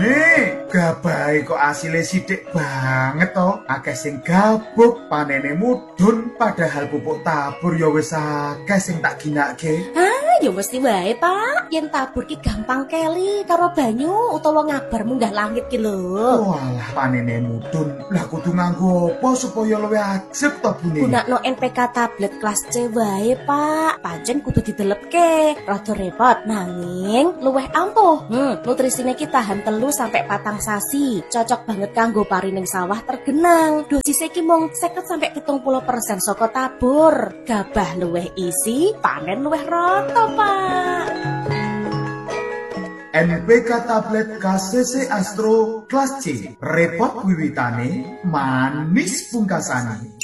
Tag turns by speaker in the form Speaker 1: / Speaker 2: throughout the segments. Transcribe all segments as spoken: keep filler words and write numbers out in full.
Speaker 1: Eh, gabahe kok asile sithik banget to. Akeh sing gabuk, panene mudhun, padahal pupuk tabur ya wis akeh sing tak ginake.
Speaker 2: Ah, ya mesti wae, Pak. Yen tabur ki gampang keli karo banyu utawa ngabar munggah langit ki lho.
Speaker 1: Walah, panene mudhun. Lah kudu nganggo apa supaya luwih ajeg to bune?
Speaker 2: Gunakno N P K tablet kelas C wae, Pak. Pancen kudu didelepke. Rada repot nanging luwih ampuh. Hmm, nutrisine ki tahan telu sampai patang sasi. Cocok banget kanggo parining sawah tergenang. Dosise ki mung seket sampai pitung puluh persen saka tabur. Gabah luwih isi, panen luwih rata, Pak.
Speaker 1: N P K tablet K C C Astro kelas C. Repot wiwitane, manis pungkasane.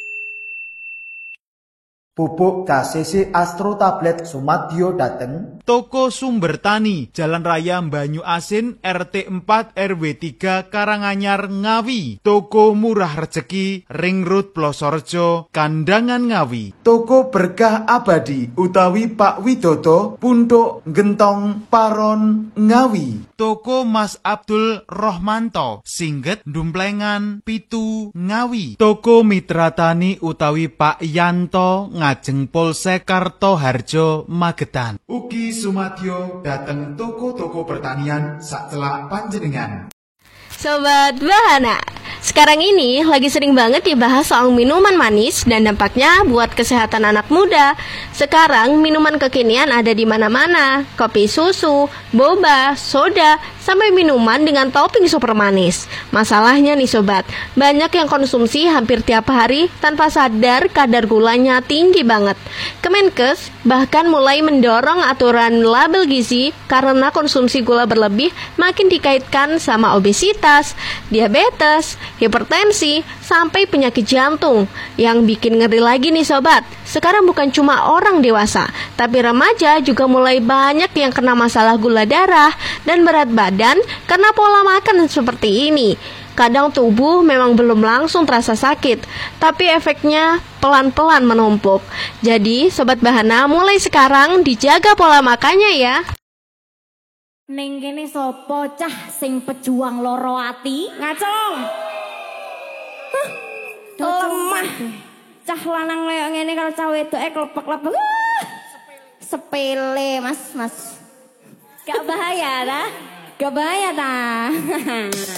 Speaker 1: Pupuk K C C Astro tablet Sumadyo dateng
Speaker 3: Toko Sumber Tani, Jalan Raya Banyu Asin, R T empat R W tiga Karanganyar, Ngawi. Toko Murah Rejeki, Ring Road Plosorejo, Kandangan, Ngawi.
Speaker 1: Toko Berkah Abadi utawi Pak Widodo, Puntuk Gentong Paron, Ngawi.
Speaker 3: Toko Mas Abdul Rohmanto, Singget Dumplengan, Pitu, Ngawi. Toko Mitra Tani utawi Pak Yanto, Ngajeng Polsek Kartoharjo, Magetan.
Speaker 1: Ugi Sumadyo dateng toko-toko pertanian sak celak panjenengan.
Speaker 4: Sobat Bahana, sekarang ini lagi sering banget dibahas soal minuman manis dan dampaknya buat kesehatan anak muda. Sekarang minuman kekinian ada di mana-mana, kopi susu, boba, soda, sampai minuman dengan topping super manis. Masalahnya nih sobat, banyak yang konsumsi hampir tiap hari tanpa sadar kadar gulanya tinggi banget. Kemenkes bahkan mulai mendorong aturan label gizi karena konsumsi gula berlebih makin dikaitkan sama obesitas, diabetes, hipertensi, sampai penyakit jantung. Yang bikin ngeri lagi nih sobat, sekarang bukan cuma orang dewasa, tapi remaja juga mulai banyak yang kena masalah gula darah dan berat badan karena pola makan seperti ini. Kadang tubuh memang belum langsung terasa sakit, tapi efeknya pelan-pelan menumpuk. Jadi Sobat Bahana mulai sekarang dijaga pola makannya ya.
Speaker 5: Ning kene sapa cah sing pejuang loro ati? Ngacong. Huh, lemah. Cah lanang kaya ngene karo cah wedoke klepek-klepek. Uh, sepele, Mas, Mas. Gak bahaya ta? Gak bahaya ta?